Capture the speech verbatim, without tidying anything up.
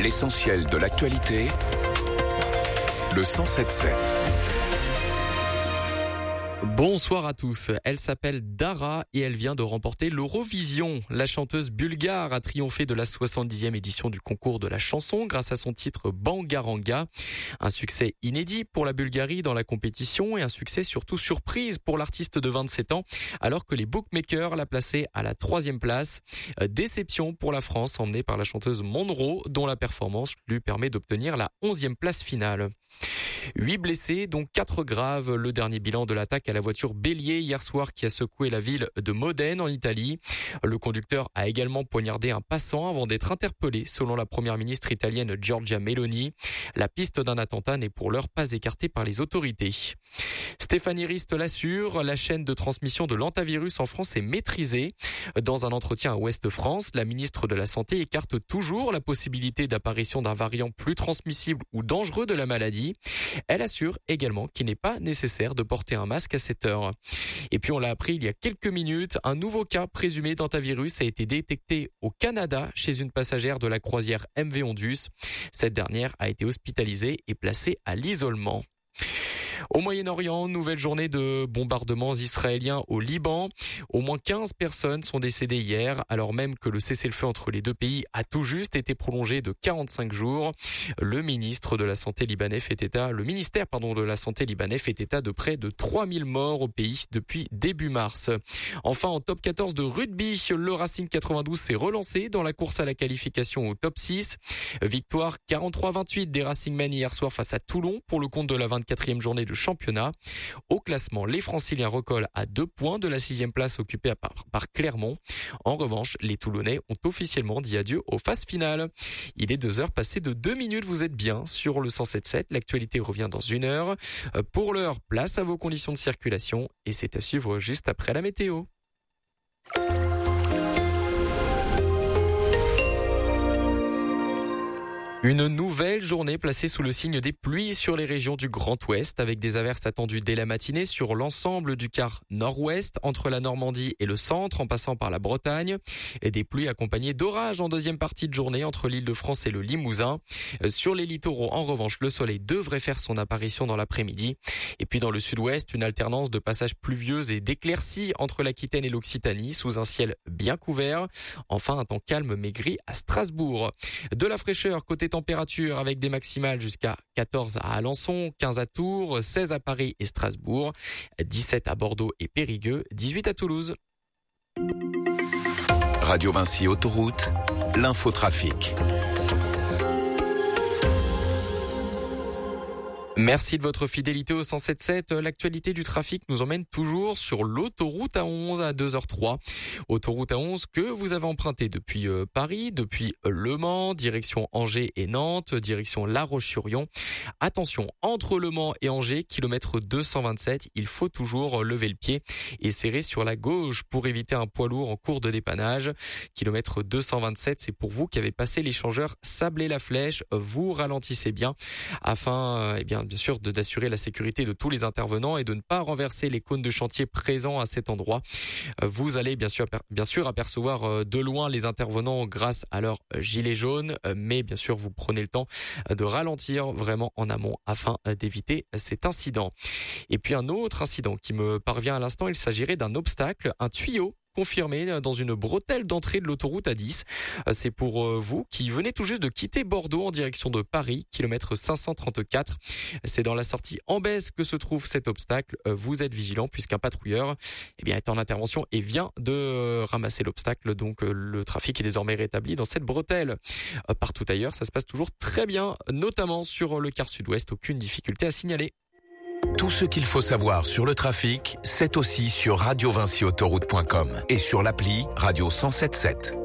L'essentiel de l'actualité, le cent sept sept. Bonsoir à tous. Elle s'appelle Dara et elle vient de remporter l'Eurovision. La chanteuse bulgare a triomphé de la soixante-dixième édition du concours de la chanson grâce à son titre Bangaranga. Un succès inédit pour la Bulgarie dans la compétition et un succès surtout surprise pour l'artiste de vingt-sept ans alors que les bookmakers la plaçaient à la troisième place. Déception pour la France emmenée par la chanteuse Monroe dont la performance lui permet d'obtenir la onzième place finale. Huit blessés, dont quatre graves. Le dernier bilan de l'attaque à la voiture bélier hier soir qui a secoué la ville de Modène en Italie. Le conducteur a également poignardé un passant avant d'être interpellé, selon la première ministre italienne Giorgia Meloni. La piste d'un attentat n'est pour l'heure pas écartée par les autorités. Stéphanie Rist l'assure, la chaîne de transmission de l'hantavirus en France est maîtrisée. Dans un entretien à Ouest France, la ministre de la Santé écarte toujours la possibilité d'apparition d'un variant plus transmissible ou dangereux de la maladie. Elle assure également qu'il n'est pas nécessaire de porter un masque à cette heure. Et puis on l'a appris il y a quelques minutes, un nouveau cas présumé d'hantavirus a été détecté au Canada chez une passagère de la croisière M V Ondus. Cette dernière a été hospitalisée et placée à l'isolement. Au Moyen-Orient, nouvelle journée de bombardements israéliens au Liban. Au moins quinze personnes sont décédées hier, alors même que le cessez-le-feu entre les deux pays a tout juste été prolongé de quarante-cinq jours. Le ministre de la Santé libanais fait état, le ministère, pardon, de la Santé libanais fait état de près de trois mille morts au pays depuis début mars. Enfin, en top quatorze de rugby, le Racing quatre-vingt-douze s'est relancé dans la course à la qualification au top six. Victoire quarante-trois à vingt-huit des Racingmen hier soir face à Toulon pour le compte de la vingt-quatrième journée de championnat. Au classement, les Franciliens recollent à deux points de la sixième place occupée par, par Clermont. En revanche, les Toulonnais ont officiellement dit adieu aux phases finales. Il est deux heures passées de deux minutes, vous êtes bien sur le cent sept sept. L'actualité revient dans une heure. Pour l'heure, place à vos conditions de circulation et c'est à suivre juste après la météo. Une nouvelle journée placée sous le signe des pluies sur les régions du Grand Ouest avec des averses attendues dès la matinée sur l'ensemble du quart nord-ouest entre la Normandie et le centre en passant par la Bretagne et des pluies accompagnées d'orages en deuxième partie de journée entre l'Île-de-France et le Limousin. Sur les littoraux, en revanche, le soleil devrait faire son apparition dans l'après-midi. Et puis dans le sud-ouest, une alternance de passages pluvieux et d'éclaircies entre l'Aquitaine et l'Occitanie sous un ciel bien couvert. Enfin, un temps calme mais gris à Strasbourg. De la fraîcheur côté température avec des maximales jusqu'à quatorze à Alençon, quinze à Tours, seize à Paris et Strasbourg, dix-sept à Bordeaux et Périgueux, dix-huit à Toulouse. Radio Vinci Autoroute, l'infotrafic. Merci de votre fidélité au cent sept sept. L'actualité du trafic nous emmène toujours sur l'autoroute A onze à deux heures trois. Autoroute A onze que vous avez empruntée depuis euh, Paris, depuis Le Mans, direction Angers et Nantes, direction La Roche-sur-Yon. Attention, entre Le Mans et Angers, kilomètre deux cent vingt-sept, il faut toujours lever le pied et serrer sur la gauche pour éviter un poids lourd en cours de dépannage. Kilomètre deux cent vingt-sept, c'est pour vous qui avez passé l'échangeur Sablé-la-Flèche. Vous ralentissez bien afin, euh, eh bien, bien sûr, de d'assurer la sécurité de tous les intervenants et de ne pas renverser les cônes de chantier présents à cet endroit. Vous allez bien sûr, bien sûr apercevoir de loin les intervenants grâce à leur gilet jaune, mais bien sûr, vous prenez le temps de ralentir vraiment en amont afin d'éviter cet incident. Et puis un autre incident qui me parvient à l'instant, il s'agirait d'un obstacle, un tuyau confirmé dans une bretelle d'entrée de l'autoroute A dix. C'est pour vous qui venez tout juste de quitter Bordeaux en direction de Paris, kilomètre cinq cent trente-quatre. C'est dans la sortie Ambès que se trouve cet obstacle. Vous êtes vigilant puisqu'un patrouilleur eh bien, est en intervention et vient de ramasser l'obstacle. Donc le trafic est désormais rétabli dans cette bretelle. Partout ailleurs, ça se passe toujours très bien, notamment sur le quart sud-ouest. Aucune difficulté à signaler. Tout ce qu'il faut savoir sur le trafic, c'est aussi sur radio vinci autoroute point com et sur l'appli Radio cent sept sept.